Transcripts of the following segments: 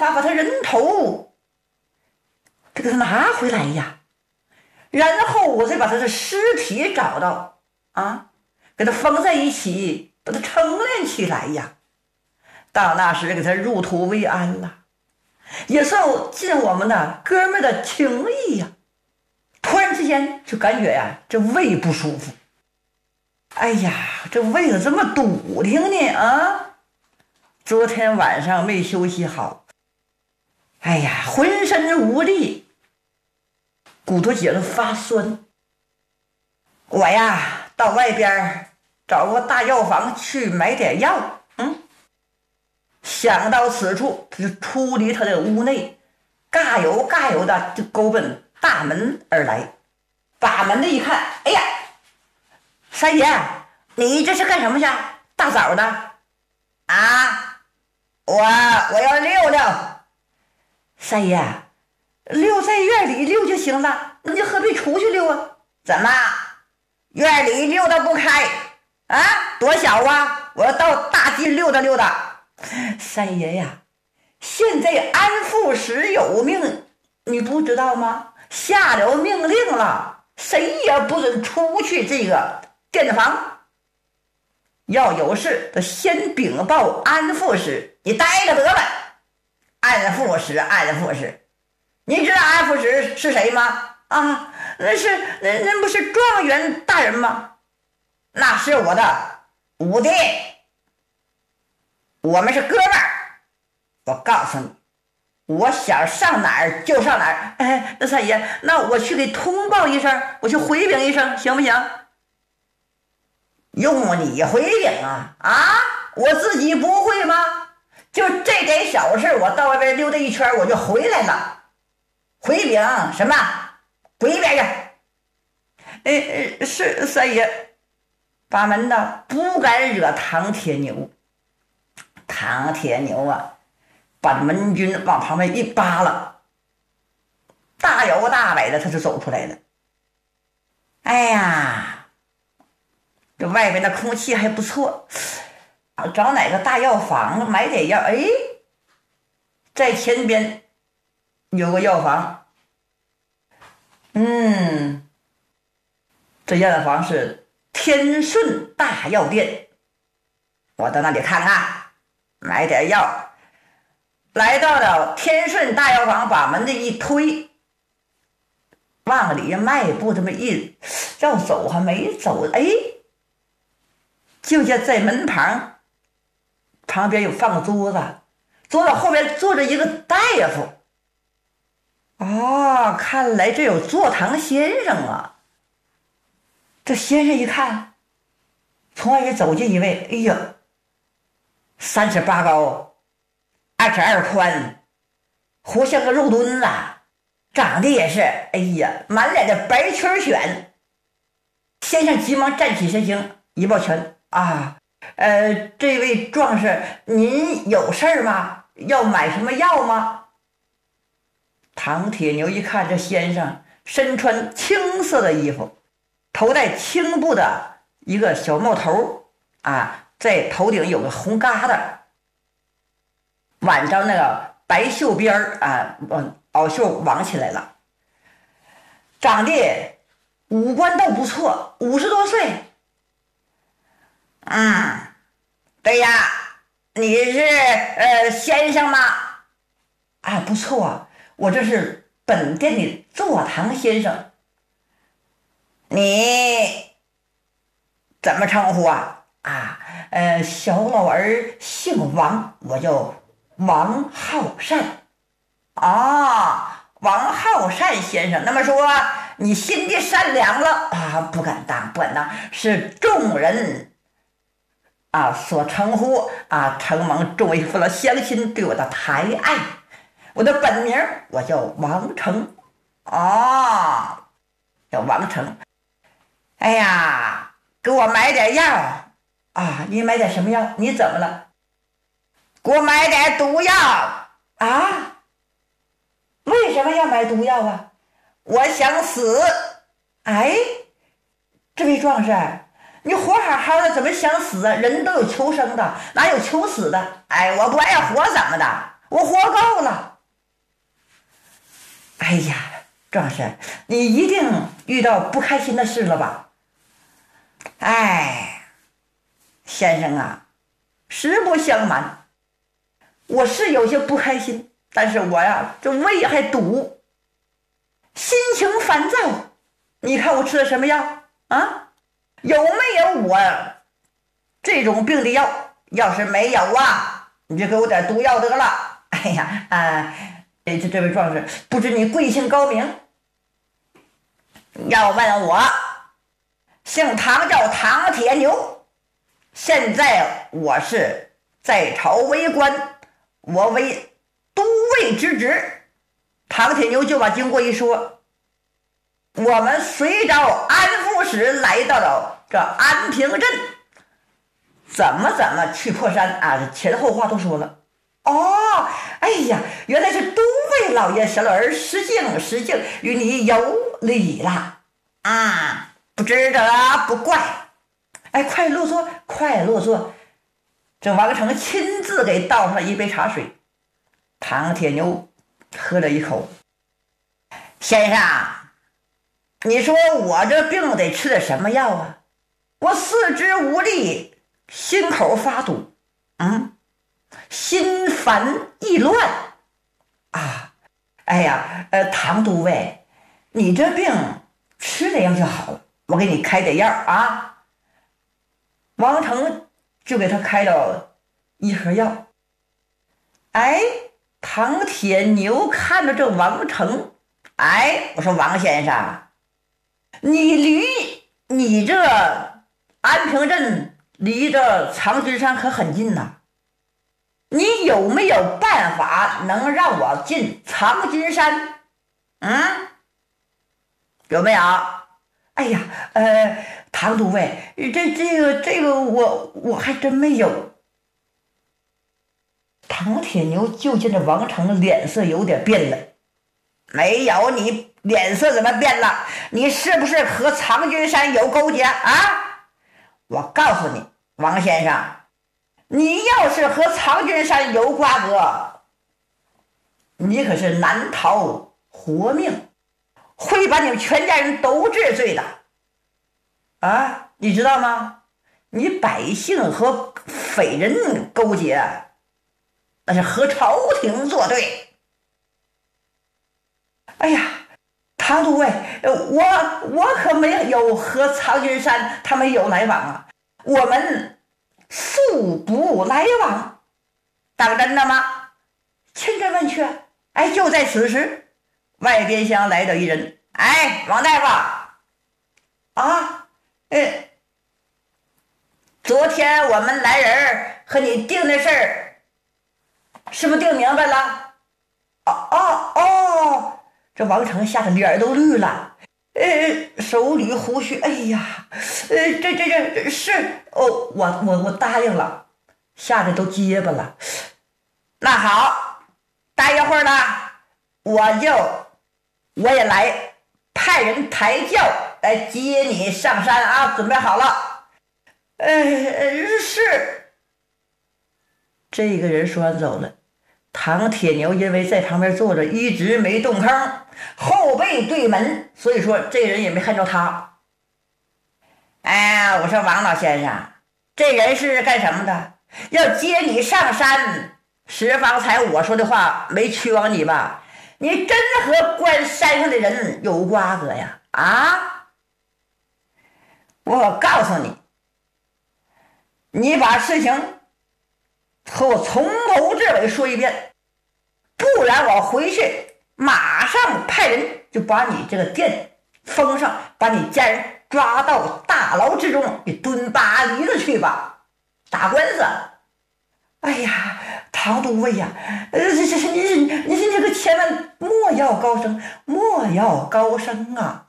法把他人头给他拿回来呀，然后我再把他的尸体找到啊，给他缝在一起，把他承炼起来呀。到那时给他入土为安了，也算尽我们的哥们的情谊呀。突然之间就感觉呀，这胃不舒服。哎呀，这胃怎么这么堵挺呢啊？昨天晚上没休息好，哎呀，浑身无力，骨头节都发酸。我呀，到外边找个大药房去买点药。想到此处，他就出离他的屋内，嘎悠嘎悠的就勾奔大门而来。把门的一看，哎呀，三爷，你这是干什么去？大早的啊！我要溜溜。三爷，溜在院里溜就行了，你就何必出去溜啊？怎么院里溜达不开啊？多小啊！我要到大街溜达溜达。三爷呀，现在安富使有命，你不知道吗？下了命令了，谁也不准出去这个店房。要有事得先禀报安富使，你待着得了。安富使，你知道安富使是谁吗？啊，那不是状元大人吗？那是我的五弟，我们是哥们儿。我告诉你，我想上哪儿就上哪儿。哎，那三爷，那我去给通报一声，我去回禀一声，行不行？用你回禀啊？啊，我自己不会吗？就这点小事，我到外边溜达一圈我就回来了。回禀什么？滚一边去！是三爷。把门的不敢惹唐铁牛。唐铁牛啊，把门军往旁边一扒拉，大摇大摆的他就走出来了。哎呀，这外边的空气还不错，找哪个大药房买点药。哎，在前边有个药房。这药房是天顺大药店，我到那里看看，买点药。来到了天顺大药房，把门的一推，往里迈步这么一要走还没走，哎，就见在门旁边有放个桌子，桌子后边坐着一个大夫。哦，看来这有坐堂先生啊。这先生一看，从外面走进一位，哎呀，38高，22宽，活像个肉墩子，长得也是，哎呀，满脸的白圈选。先生急忙站起身形，一抱拳啊，这位壮士，您有事儿吗？要买什么药吗？唐铁牛一看这先生身穿青色的衣服，头戴青布的一个小帽头啊，在头顶有个红疙瘩，挽着那个白袖边啊，袄袖挽起来了，长得五官倒不错，50多岁。对呀，你是先生吗？啊，不错，我这是本店的坐堂先生。你怎么称呼啊？小老儿姓王，我叫王浩善。王浩善先生，那么说你心地善良了啊？不敢当，是众人所称呼啊，承蒙众位父老乡亲对我的抬爱。我的本名我叫王成，叫王成。哎呀，给我买点药啊！你买点什么药？你怎么了？给我买点毒药啊！为什么要买毒药啊？我想死。哎，这位壮士，你活好好的怎么想死啊？人都有求生的，哪有求死的？哎，我不爱活怎么的？ 我活够了。哎呀，壮士，你一定遇到不开心的事了吧？哎，先生啊，实不相瞒，我是有些不开心，但是我呀，这胃还堵，心情烦躁。你看我吃的什么药啊？有没有我这种病的药？要是没有啊，你就给我点毒药得了。哎呀，这位壮士，不知你贵姓高名？要问我，姓唐，叫唐铁牛。现在我是在朝为官，我为都尉之职。唐铁牛就把经过一说，我们随着安抚使来到了这安平镇，怎么去破山啊？前后话都说了。哦，哎呀，原来是都尉老爷小儿失敬与你有礼了啊！不知者不怪。哎，快落座，快落座。这王成亲自给倒上了一杯茶水。唐铁牛喝了一口。先生，你说我这病得吃点什么药啊？我四肢无力，心口发堵，心烦意乱啊！哎呀，唐都尉，你这病吃点药就好了，我给你开点药啊。王成就给他开了一盒药。哎，唐铁牛看着这王成，哎，我说王先生，你这安平镇离着长君山可很近呐，你有没有办法能让我进长君山？有没有？哎呀，唐都尉，这个我还真没有。唐铁牛就见这王成脸色有点变了。没有，你脸色怎么变了？你是不是和长君山有勾结啊？我告诉你，王先生，你要是和长君山有瓜葛，你可是难逃活命，会把你们全家人都治罪的啊！你知道吗？你百姓和匪人勾结，那是和朝廷作对。哎呀，唐都尉，我可没有和长君山他们有来往啊，我们素不来往。当真的吗？千真万确。哎，就在此时，外边厢来了一人。哎，王大夫啊，昨天我们来人和你定的事儿，是不是定明白了？哦，这王成吓得脸都绿了，手捋胡须，哎呀，这是哦，我答应了，吓得都结巴了。那好，待一会儿呢，我也来派人抬轿来接你上山啊，准备好了。是。这个人说完走了。唐铁牛因为在旁边坐着，一直没动吭，后背对门，所以说这人也没看着他。哎，我说王老先生，这人是干什么的？要接你上山，是方才我说的话没驱往你吧？你真和关山上的人有瓜葛呀？啊！我告诉你，你把事情和我从头至尾说一遍，不然我回去马上派人就把你这个店封上，把你家人抓到大牢之中，你蹲巴黎子去吧，打官司。哎呀，唐都尉呀，你这个千万莫要高升，莫要高升啊！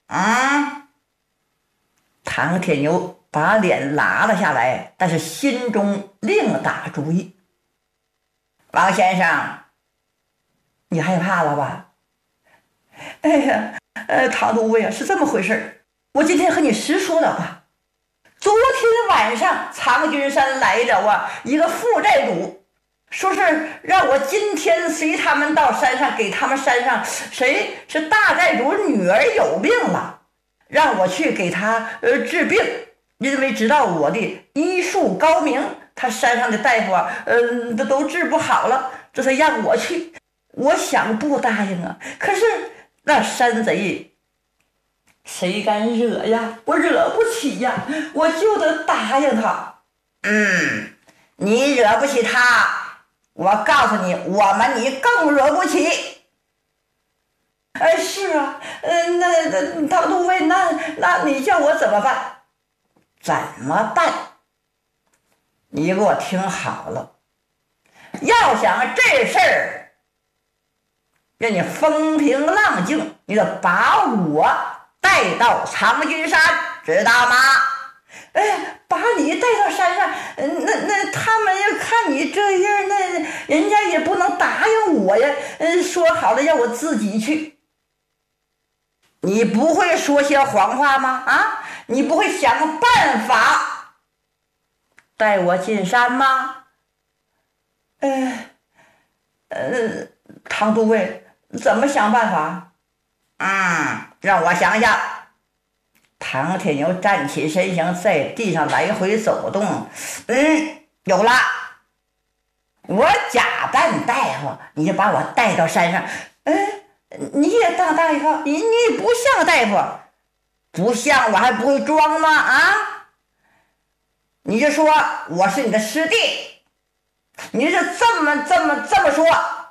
唐铁牛把脸拉了下来，但是心中另打主意。王先生，你害怕了吧？哎呀，唐都尉啊，是这么回事，我今天和你实说了吧。昨天晚上长君山来了一个负债主， 说是让我今天随他们到山上，给他们山上谁是大寨主女儿有病了，让我去给她治病，因为知道我的医术高明，他山上的大夫啊，都治不好了，这才让我去。我想不答应啊，可是那山贼谁敢惹呀？我惹不起呀，我就得答应他。你惹不起他，我告诉你，我们你更惹不起。是啊，那唐都尉，那你叫我怎么办？怎么办？你给我听好了，要想这事儿让你风平浪静，你得把我带到长君山，知道吗？把你带到山上，那他们要看你这样，那人家也不能答应我呀。说好了让我自己去。你不会说些谎话吗？啊，你不会想个办法带我进山吗？唐都尉，怎么想办法？让我想想。唐铁牛站起身形，在地上来回走动。有了，我假扮大夫，你就把我带到山上。你也当大夫，你不像大夫，不像我还不会装吗？你就说我是你的师弟，你就这么说，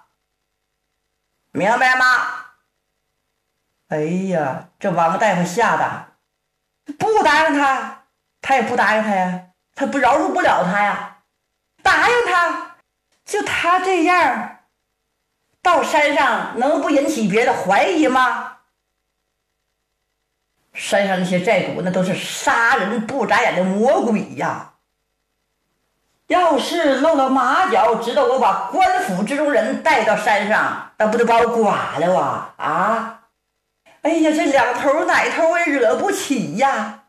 明白吗？哎呀，这王大夫吓得不答应他，他也不答应他呀，他不饶恕不了他呀。答应他，就他这样到山上能不引起别的怀疑吗？山上那些寨主那都是杀人不眨眼的魔鬼呀，要是露了马脚，知道我把官府之中人带到山上，那不得把我剐了啊？哎呀，这两头哪头也惹不起呀。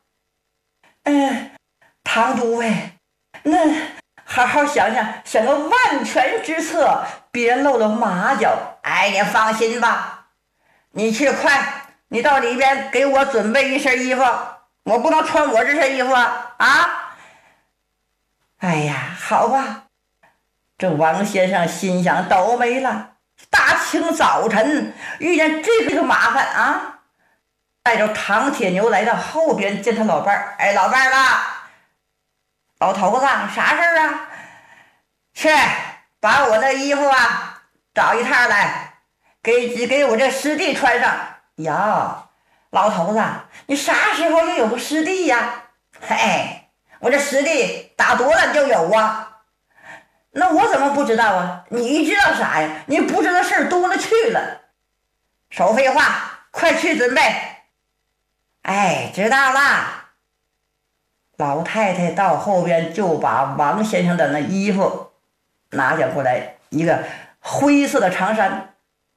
唐都尉，那好好想个万全之策，别露了马脚。你放心吧，你去快，你到里边给我准备一身衣服，我不能穿我这身衣服啊。哎呀，好吧。这王先生心想倒霉了，大清早晨遇见这个麻烦啊。带着唐铁牛来到后边见他老伴儿。老伴儿啦，老头子啥事儿啊？去把我的衣服找一套来，给我这师弟穿上。呀，老头子，你啥时候又有个师弟呀？我这师弟打多了就有啊。那我怎么不知道啊？你知道啥呀？你不知道事儿多了去了。少废话，快去准备。知道啦。老太太到后边就把王先生的那衣服拿下过来，一个灰色的长衫。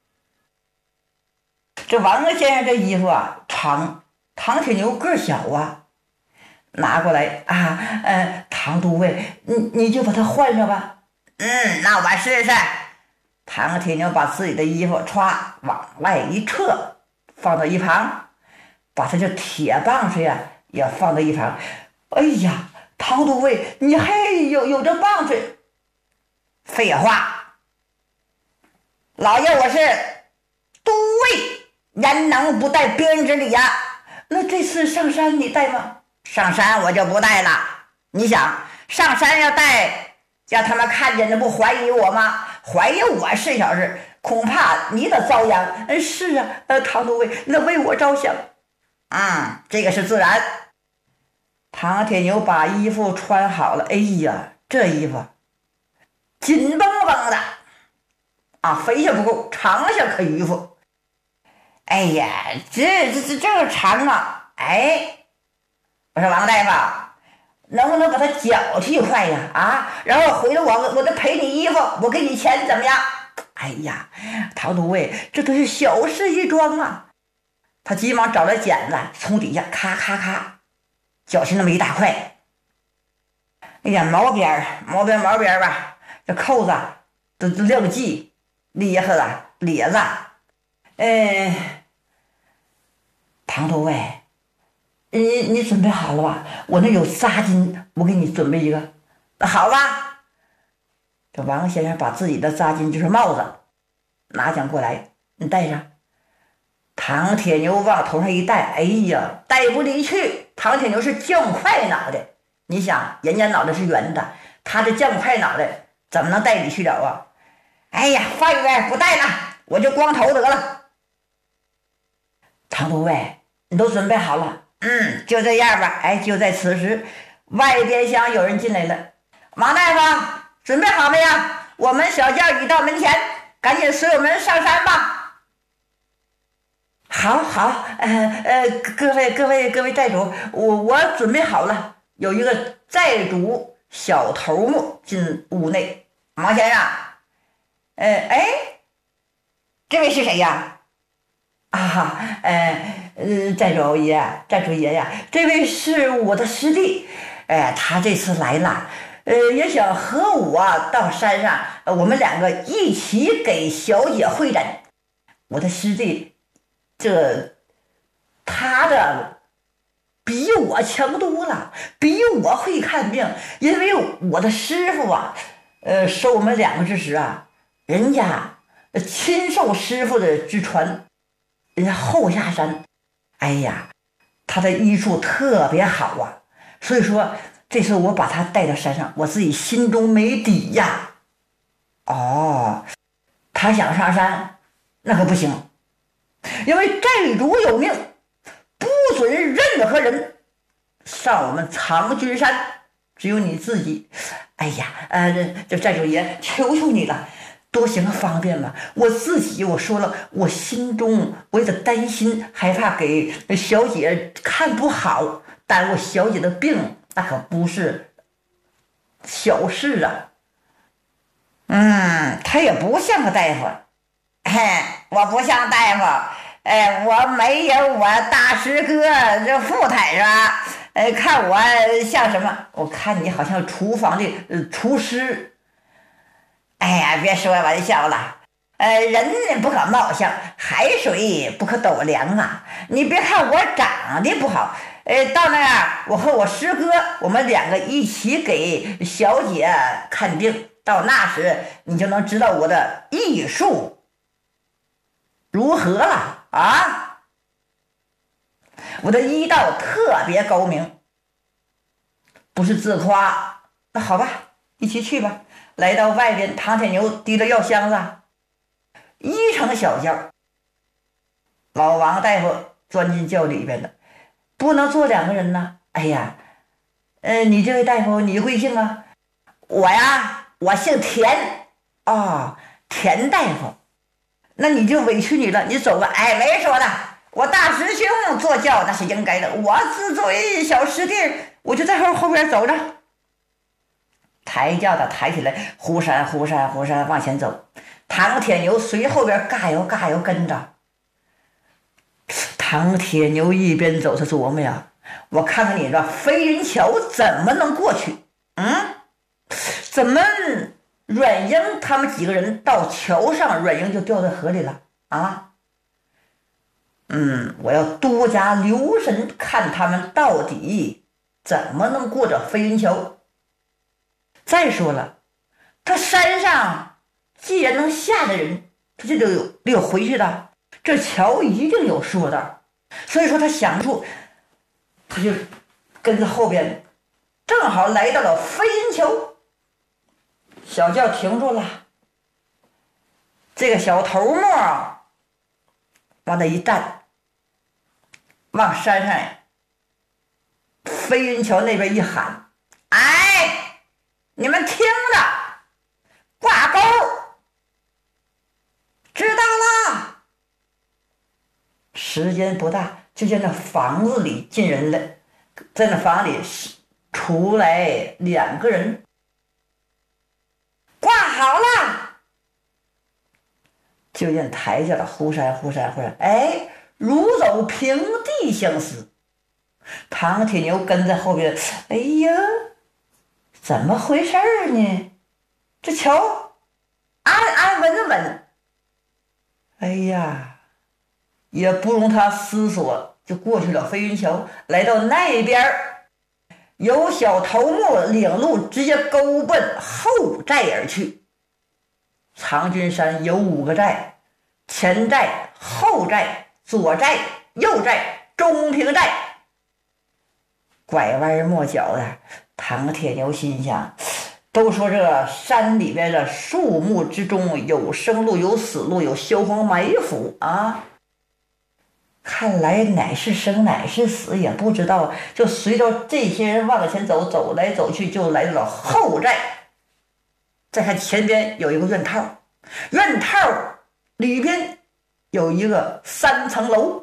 这王先生这衣服长，唐铁牛个小拿过来唐都尉，你就把它换上吧。那我试试。唐铁牛把自己的衣服歘往外一撤，放到一旁，把他这铁棒槌也放到一旁。哎呀，唐都尉，你还有这棒槌？废话，老爷我是都尉，人能不带兵之礼呀？那这次上山你带吗？上山我就不带了。你想上山要带，让他们看见，那不怀疑我吗？怀疑我是小事，恐怕你得遭殃。是啊，唐都尉，那为我着想。这个是自然。唐铁牛把衣服穿好了。哎呀，这衣服紧绷绷的肥下不够，长下可迂腐。哎呀，这长我说王大夫，能不能把他脚踢快呀？然后回来我再赔你衣服，我给你钱怎么样？哎呀，唐都尉，这都是小事一桩他急忙找来剪子，从底下咔咔咔绞下那么一大块。哎呀，毛边吧，这扣子都亮计，厉害了，咧子。唐头喂，你准备好了吧？我那有纱巾，我给你准备一个。好吧。这王先生把自己的纱巾就是帽子拿将过来，你戴上。唐铁牛往头上一戴，哎呀，戴不离去。唐铁牛是酱块脑袋，你想人家脑袋是圆的，他这酱块脑袋怎么能戴里去了啊？哎呀，范员不戴了，我就光头得了。唐头卫，你都准备好了？就这样吧。哎，就在此时，外边厢有人进来了。王大夫，准备好没呀？我们小轿已到门前，赶紧随我们上山吧。好，各位寨主，我准备好了。有一个寨主小头目进屋内。王先生，这位是谁呀？寨主爷呀，这位是我的师弟。他这次来了，也想和我到山上，我们两个一起给小姐会诊。我的师弟他的比我强多了，比我会看病，因为我的师傅啊，收我们两个之时啊，人家亲受师傅的之传，人家后下山，哎呀，他的医术特别好啊，所以说这次我把他带到山上，我自己心中没底呀。他想上山，那可不行。因为寨主有命，不准任何人上我们长君山，只有你自己。哎呀，这寨主爷，求求你了，多行个方便嘛！我自己我说了，我心中我有点担心，害怕给小姐看不好，耽误小姐的病，那可不是小事啊。他也不像个大夫。我不像大夫，我没有我大师哥这富态是吧？看我像什么？我看你好像厨房的厨师。哎呀，别说玩笑了，人不可貌相，海水不可斗量啊！你别看我长得不好，到那样我和我师哥，我们两个一起给小姐看病，到那时你就能知道我的艺术如何了啊！我的医道特别高明，不是自夸。那好吧，一起去吧。来到外边，唐铁牛提着药箱子，一乘小轿，老王大夫钻进轿里边的，不能坐两个人呢。哎呀，你这位大夫你贵姓啊？我呀，我姓田。田大夫。那你就委屈你了，你走吧。没说的，我大师兄坐轿那是应该的，我自作为小师弟，我就在后边走着。抬轿的抬起来，忽闪往前走。唐铁牛随后边嘎悠跟着。唐铁牛一边走着琢磨呀，我看看你这飞云桥怎么能过去？怎么阮英他们几个人到桥上，阮英就掉在河里了啊？我要多加留神，看他们到底怎么能过这飞云桥。再说了，这山上既然能下的人，他就得有回去的，这桥一定有说道。所以说他想出，他就跟着后边，正好来到了飞云桥。小轿停住了，这个小头目往那一站，往山上飞云桥那边一喊：你们听着，挂钩，知道了。时间不大，就见那房子里进人了，在那房里出来两个人。挂好了，就见台下的忽闪，如走平地相思。唐铁牛跟在后边，哎呀，怎么回事呢？这桥啊， 文。哎呀，也不容他思索，就过去了飞云桥，来到那边由小头目领路，直接勾奔后寨而去。长君山有5个寨，前寨、后寨、左寨、右寨、中平寨。拐弯抹角的，唐铁牛心想，都说这山里边的树木之中有生路有死路，有销魂埋伏啊，看来乃是生乃是死也不知道。就随着这些人往前走，走来走去，就来到了后寨。再看前边有一个院套，院套里边有一个3层楼，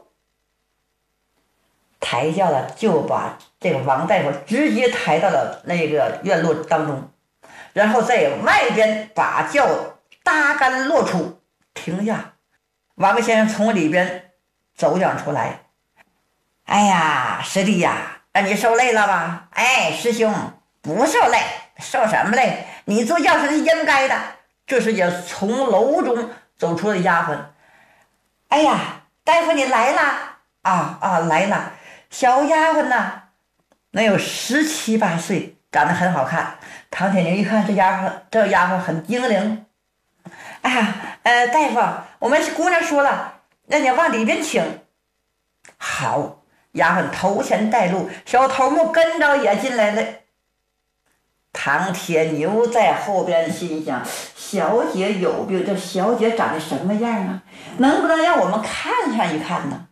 抬轿了，就把这个王大夫直接抬到了那个院落当中，然后在外边把轿搭杆落出，停下。王先生从里边走将出来，哎呀，师弟呀，你受累了吧？哎，师兄，不受累，受什么累？你做轿是应该的。这时也从楼中走出了丫鬟，哎呀，大夫你来啦？来了。小丫鬟呢，能有17、18岁，长得很好看。唐铁牛一看这丫鬟很精灵，哎呀，大夫，我们姑娘说了，让你往里边请。好，丫鬟头前带路，小头目跟着也进来了。唐铁牛在后边心想，小姐有病，这小姐长得什么样啊？能不能让我们看上一看呢？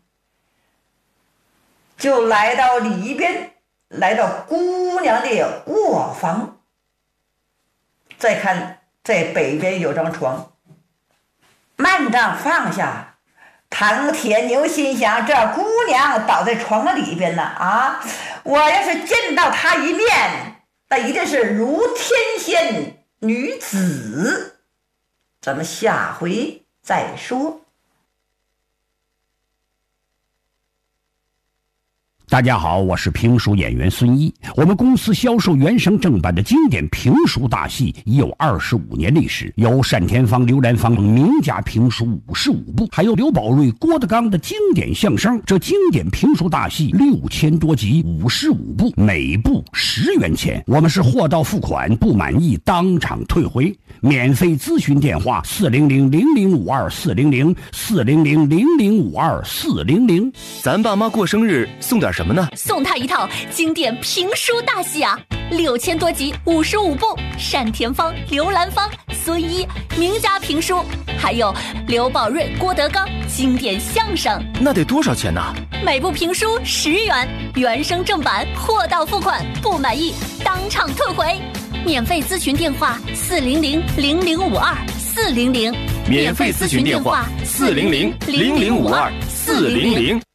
就来到里边，来到姑娘的卧房。再看在北边有张床，幔帐放下。唐铁牛心想，这姑娘倒在床里边呢啊！我要是见到她一面，那一定是如天仙女子。咱们下回再说。 大家好，我是评书演员孙一。我们公司销售原声正版的经典评书大戏已有25年历史，有单田芳、刘兰芳名家评书55部，还有刘宝瑞、郭德纲的经典相声。这经典评书大戏6000多集，55部，每部10元钱。我们是货到付款，不满意当场退回。免费咨询电话400-0052-400，400-0052-400。 咱爸妈过生日送点什么呢？ 送他一套经典评书大戏啊，6000多集，55部，单田芳、刘兰芳、孙一名家评书，还有刘宝瑞、郭德纲经典相声。 那得多少钱呢？ 每部评书10元，原声正版，货到付款，不满意当场退回。免费咨询电话400-0052-400， 免费咨询电话400-0052-400。